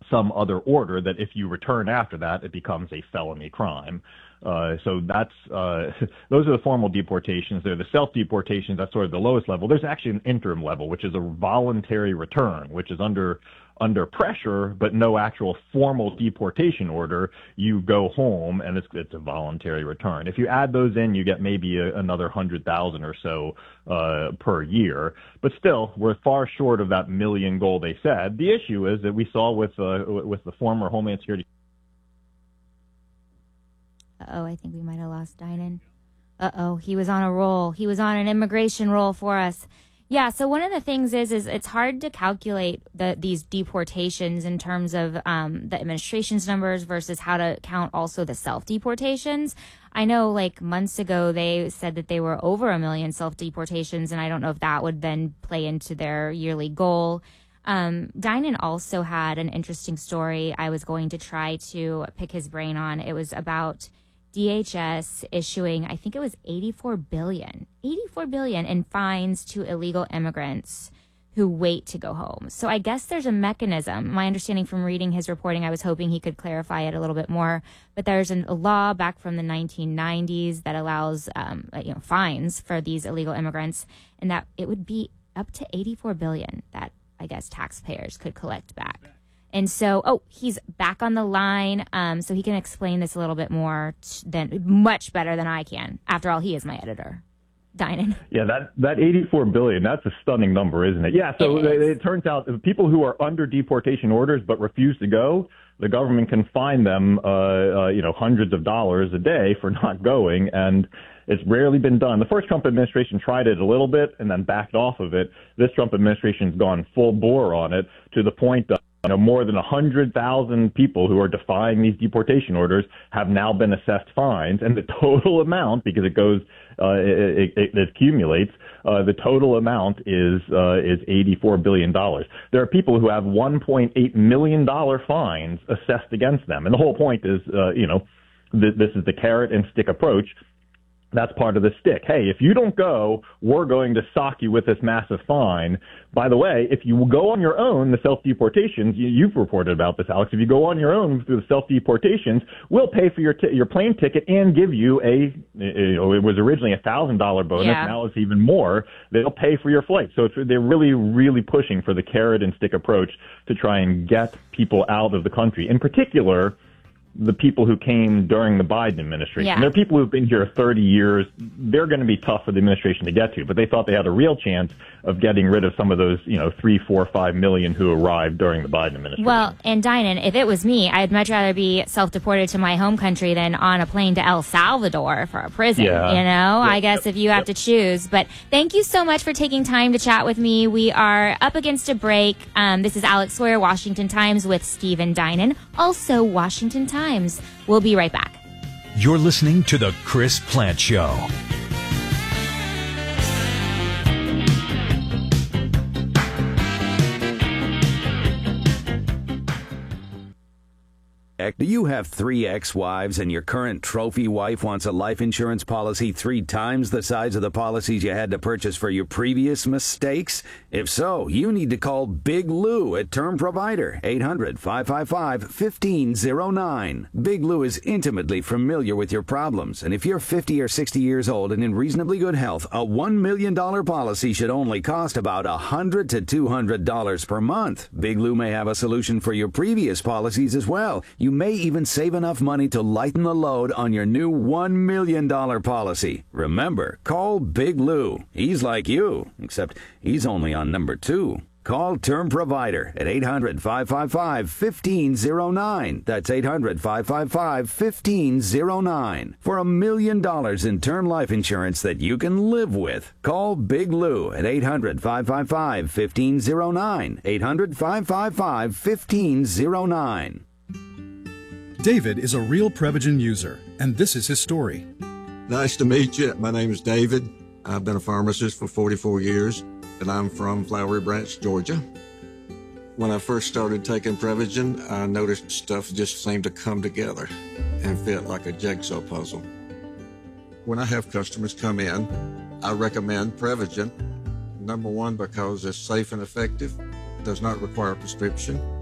some other order that if you return after that, it becomes a felony crime. So that's those are the formal deportations. They're the self-deportations. That's sort of the lowest level. There's actually an interim level, which is a voluntary return, which is under pressure, but no actual formal deportation order. You go home, and it's a voluntary return. If you add those in, you get maybe another 100,000 or so per year. But still, we're far short of that million goal they said. The issue is that we saw with the former Homeland Security. I think we might have lost Dinan. He was on a roll. He was on an immigration roll for us. Yeah, so one of the things is it's hard to calculate these deportations in terms of the administration's numbers versus how to count also the self-deportations. I know like months ago they said that they were over 1 million self-deportations, and I don't know if that would then play into their yearly goal. Dinan also had an interesting story I was going to try to pick his brain on. It was about DHS issuing, I think it was $84 billion in fines to illegal immigrants who wait to go home. So I guess there's a mechanism. My understanding from reading his reporting, I was hoping he could clarify it a little bit more, but there's a law back from the 1990s that allows fines for these illegal immigrants, and that it would be up to $84 billion that I guess taxpayers could collect back. And so, he's back on the line, so he can explain this a little bit more, much better than I can. After all, he is my editor. Dinan. Yeah, that $84 billion, that's a stunning number, isn't it? Yeah, so it turns out people who are under deportation orders but refuse to go, the government can fine them, hundreds of dollars a day for not going, and it's rarely been done. The first Trump administration tried it a little bit and then backed off of it. This Trump administration's gone full bore on it to the point that more than 100,000 people who are defying these deportation orders have now been assessed fines, and the total amount, because it goes, it accumulates, the total amount is $84 billion. There are people who have $1.8 million fines assessed against them, and the whole point is, this is the carrot and stick approach. That's part of the stick. Hey, if you don't go, we're going to sock you with this massive fine. By the way, if you go on your own, the self-deportations, you've reported about this, Alex. If you go on your own through the self-deportations, we'll pay for your plane ticket and give you it was originally a $1,000 bonus. Yeah. Now it's even more. They'll pay for your flight. So they're really, really pushing for the carrot and stick approach to try and get people out of the country. In particular, the people who came during the Biden administration. Yeah. There are people who've been here 30 years. They're going to be tough for the administration to get to, but they thought they had a real chance of getting rid of some of those, 3, 4, 5 million who arrived during the Biden administration. Well, and Dinan, if it was me, I'd much rather be self-deported to my home country than on a plane to El Salvador for a prison, I guess if you have to choose. But thank you so much for taking time to chat with me. We are up against a break. This is Alex Sawyer, Washington Times, with Stephen Dinan, also Washington Times. We'll be right back. You're listening to The Chris Plante Show. Do you have 3 ex-wives and your current trophy wife wants a life insurance policy 3 times the size of the policies you had to purchase for your previous mistakes? If so, you need to call Big Lou at Term Provider, 800-555-1509. Big Lou is intimately familiar with your problems, and if you're 50 or 60 years old and in reasonably good health, a $1 million policy should only cost about $100 to $200 per month. Big Lou may have a solution for your previous policies as well. You may even save enough money to lighten the load on your new $1 million policy. Remember, call Big Lou. He's like you, except he's only on number 2. Call Term Provider at 800-555-1509. That's 800-555-1509. For $1 million in term life insurance that you can live with. Call Big Lou at 800-555-1509. 800-555-1509. David is a real Prevagen user, and this is his story. Nice to meet you. My name is David. I've been a pharmacist for 44 years, and I'm from Flowery Branch, Georgia. When I first started taking Prevagen, I noticed stuff just seemed to come together and fit like a jigsaw puzzle. When I have customers come in, I recommend Prevagen. Number one, because it's safe and effective, does not require a prescription.